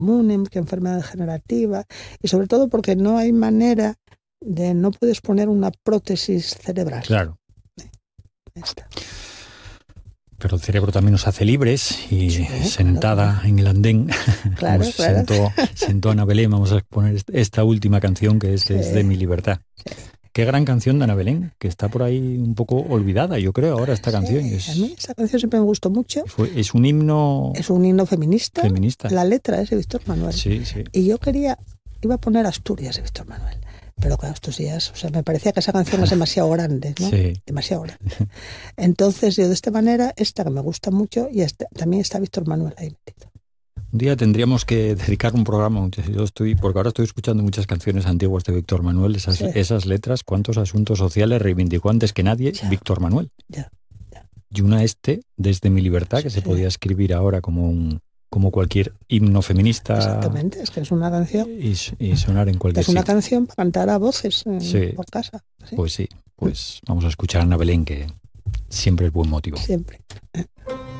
autoinmune, que enfermedad degenerativa, y sobre todo porque no hay manera de, no puedes poner una prótesis cerebral. Claro. Ahí está. Pero el cerebro también nos hace libres y sentada en el andén, Claro, como sentó Ana Belén, vamos a exponer esta última canción que es de Mi Libertad. Sí. Qué gran canción de Ana Belén, que está por ahí un poco olvidada, yo creo, ahora esta canción. A mí esta canción siempre me gustó mucho. Es un himno... Es un himno feminista. Feminista. La letra es de Víctor Manuel. Sí, sí. Y yo iba a poner Asturias de Víctor Manuel. Pero claro, estos días, o sea, me parecía que esa canción es demasiado grande, ¿no? Sí. Demasiado grande. Entonces yo de esta manera, esta que me gusta mucho, y también está Víctor Manuel ahí metido. Un día tendríamos que dedicar un programa, porque ahora estoy escuchando muchas canciones antiguas de Víctor Manuel, esas letras, cuántos asuntos sociales reivindicó antes que nadie Víctor Manuel. Ya. Y una desde Mi Libertad, que se podía escribir ahora como cualquier himno feminista. Exactamente, es que es una canción. Y sonar en cualquier sitio. Es una canción para cantar a voces por casa. ¿Sí? Pues sí, pues vamos a escuchar a Ana Belén, que siempre es buen motivo. Siempre.